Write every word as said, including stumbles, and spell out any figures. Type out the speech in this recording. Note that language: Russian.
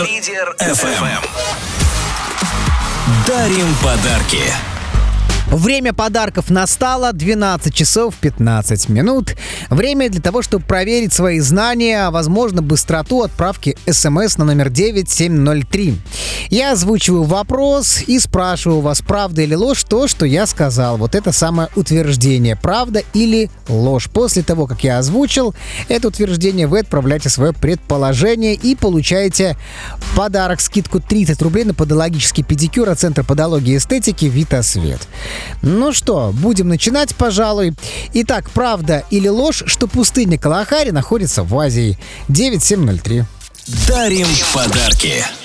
Лидер эф эм. Дарим подарки. Время подарков настало, двенадцать часов пятнадцать минут. Время для того, чтобы проверить свои знания, а возможно быстроту отправки смс на номер девять семь ноль три. Я озвучиваю вопрос и спрашиваю вас, правда или ложь то, что я сказал. Вот это самое утверждение, правда или ложь. После того, как я озвучил это утверждение, вы отправляете свое предположение и получаете подарок, скидку тридцать рублей на подологический педикюр от Центра подологии и эстетики «Витасвет». Ну что, будем начинать, пожалуй. Итак, правда или ложь, что пустыня Калахари находится в Азии? девять семь ноль три. Дарим подарки.